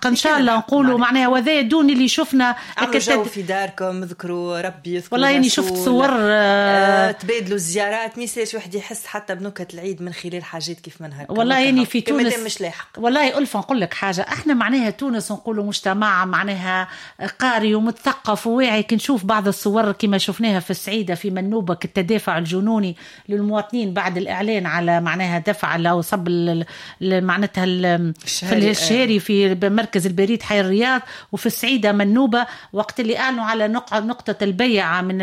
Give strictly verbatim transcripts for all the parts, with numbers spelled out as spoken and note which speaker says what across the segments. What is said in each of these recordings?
Speaker 1: الحق إن شاء الله نقولوا معناها وذا دون اللي شفنا
Speaker 2: عملوا جو في داركم، ذكروا ربي يذكروا
Speaker 1: والله اني شفت صور
Speaker 2: آه تبادلوا الزيارات، ميساج واحد يحس حتى بنكهة العيد من خلال حاجات كيف منها.
Speaker 1: والله اني في تونس
Speaker 2: مش لاحق.
Speaker 1: والله ألفة نقول لك حاجة، احنا معناها تونس نقولوا مجتمع معناها قاري ومتثقف وواعي. كنشوف بعض الصور كما شفناها في السعيدة في منوبة التدافع الجنوني للمواطنين بعد الإعلان على معناها دفع أو صب معناتها في الشهري في مركز البريد حي الرياض، وفي السعيدة منوبة وقت اللي أعلنوا على نقطة البيع من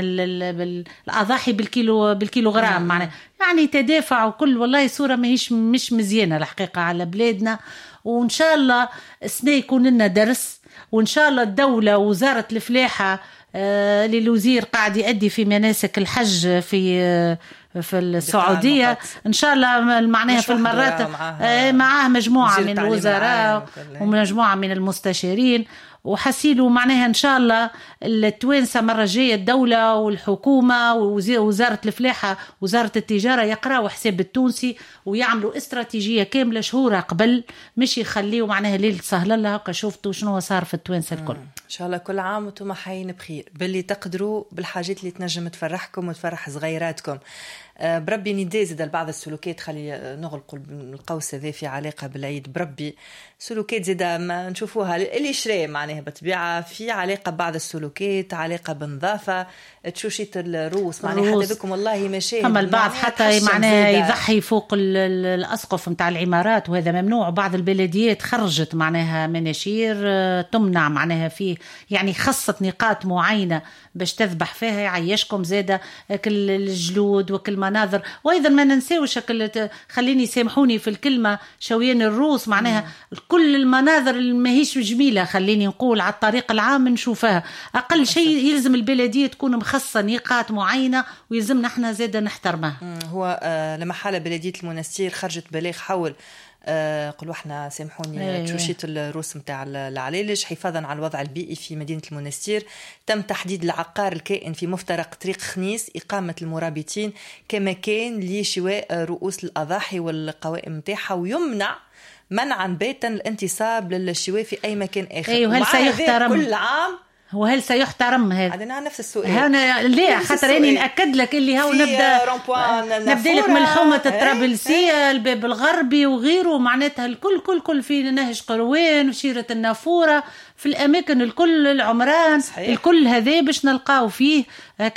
Speaker 1: الأضاحي بالكيلو بالكيلوغرام معناها يعني تدافع وكل. والله صورة ماهيش مش مزيانة الحقيقة على بلادنا. وإن شاء الله السنة يكون لنا درس، وإن شاء الله الدولة ووزارة الفلاحة آه للوزير قاعد يؤدي في مناسك الحج في آه في السعودية إن شاء الله معناها في المرات معاه, معاه مجموعة من الوزراء ومجموعة من المستشارين، وحسيلوا معناها إن شاء الله التوانسة مرة جاية الدولة والحكومة ووزارة الفلاحة وزارة التجارة يقرأوا حساب التونسي ويعملوا استراتيجية كاملة شهورة قبل، مش يخليوا معناها ليل سهل الله كشوفتوا شنو صار في التوانسة الكل.
Speaker 2: إن شاء الله كل عام وانتم حيين بخير باللي تقدروا بالحاجات اللي تنجم تفرحكم وتفرح صغيراتكم. بربي نداز زاد بعض السلوكات خلي نغلق القوس هذا في علاقة بالعيد. بربي سلوكات زاد ما نشوفوها اللي شراء معناها بطبيعة في علاقة بعض السلوكات علاقة بنظافة تشوشية الروس معناها حتى بكم والله مشاهد.
Speaker 1: أما البعض حتى معناها يضحي فوق الأسقف متاع العمارات وهذا ممنوع. بعض البلديات خرجت معناها مناشير تمنع معناها فيه يعني خصت نقاط معينة باش تذبح فيها يعيشكم زادة كل الجلود وكل مناظر. وأيضا ما ننساوش خليني يسامحوني في الكلمة شويان الروس معناها كل المناظر اللي ماهيش جميلة خليني نقول على الطريق العام نشوفها. أقل شيء يلزم البلدية تكون مخصصة نقاط معينة ويلزمنا احنا زادة نحترمها.
Speaker 2: هو آه لما حالة بلدية المنستير خرجت بلاغ حول آه قلوا احنا سامحوني تشوشية الروس متاع العلالج حفاظا على الوضع البيئي في مدينة المنستير. تم تحديد العقار الكائن في مفترق طريق خنيس إقامة المرابطين كمكان لشواء رؤوس الأضاحي والقوائم متاعها، ويمنع منعا باتا الانتصاب للشواء في أي مكان آخر.
Speaker 1: أيوه هل سيحترم
Speaker 2: كل عام
Speaker 1: وهل سيحترم هذا؟
Speaker 2: عندنا نفس السؤال.
Speaker 1: هنا ليه خاطر اني ناكد لك اللي هو نبدا نبدا لك من حومه الطرابلسيه الباب الغربي وغيره معناتها الكل كل كل في نهج قروان وشيره النافوره في الاماكن الكل العمران صحيح. الكل هذا باش نلقاو فيه هاك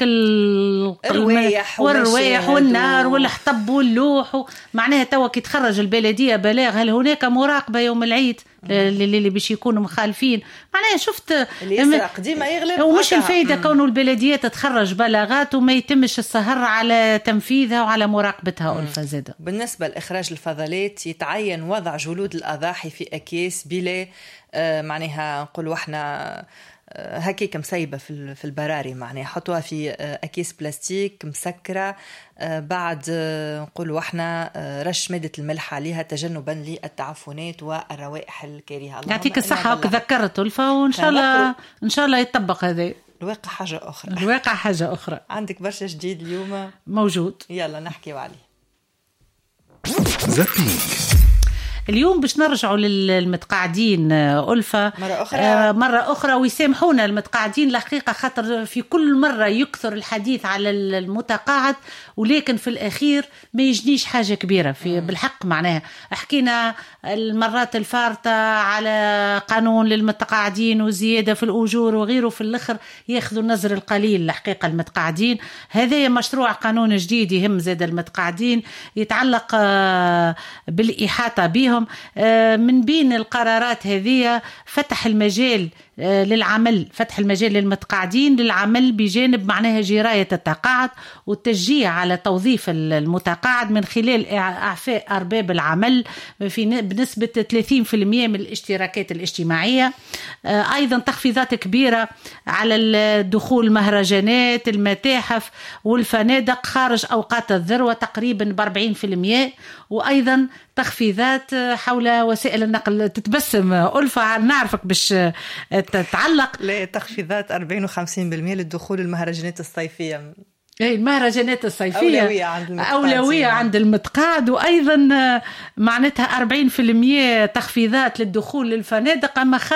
Speaker 2: الروايح
Speaker 1: والروايح والنار والحطب واللوح. معناها توا كي تخرج البلديه بلاغ هل هناك مراقبه يوم العيد اللي باش يكونوا مخالفين. معناها شفت
Speaker 2: اللي قديمه يغلب
Speaker 1: ومش الفايده كونه البلديه تتخرج بلاغات وما يتمش السهر على تنفيذها وعلى مراقبتها. ألفة زاده
Speaker 2: بالنسبه لاخراج الفضلات يتعين وضع جلود الاضاحي في اكياس بلا آه معناها نقولوا احنا هكيك مسيبة في البراري معناها حطوها في أكيس بلاستيك مسكرة بعد نقولوا احنا رش مادة الملح عليها تجنبا للتعفنات والروائح الكريهة.
Speaker 1: يعطيك الصحة وذكرت ألفة وإن شاء الله إن شاء الله يطبق هذا.
Speaker 2: الواقع حاجة أخرى.
Speaker 1: الواقع حاجة أخرى.
Speaker 2: عندك برشا جديد اليوم
Speaker 1: موجود.
Speaker 2: يلا نحكي عليه.
Speaker 1: اليوم باش نرجعوا للمتقاعدين ألفة
Speaker 2: مرة أخرى
Speaker 1: آه مرة أخرى ويسامحونا المتقاعدين الحقيقة خاطر في كل مرة يكثر الحديث على المتقاعد ولكن في الأخير ما يجنيش حاجة كبيرة في بالحق. معناها حكينا المرات الفارطة على قانون للمتقاعدين وزيادة في الأجور وغيره في الآخر ياخذوا النظر القليل الحقيقة المتقاعدين. هذا مشروع قانون جديد يهم زاد المتقاعدين يتعلق آه بالإحاطة بهم. من بين القرارات هذه فتح المجال للعمل فتح المجال للمتقاعدين للعمل بجانب معناها جراية التقاعد والتشجيع على توظيف المتقاعد من خلال إعفاء أرباب العمل في بنسبة ثلاثين بالمئة من الاشتراكات الاجتماعية. أيضا تخفيضات كبيرة على الدخول مهرجانات المتاحف والفنادق خارج أوقات الذروة تقريبا بأربعين بالمئة. وأيضا تخفيضات حول وسائل النقل. تتبسم ألفة نعرفك باش تتعلق.
Speaker 2: لا تخفيضات أربعين وخمسين بالمئة للدخول المهرجانات الصيفية.
Speaker 1: اي المهرجانات الصيفية
Speaker 2: أولوية عند المتقاعد.
Speaker 1: أولوية عند المتقاعد. وأيضا معناتها أربعين بالمئة تخفيضات للدخول للفنادق. أما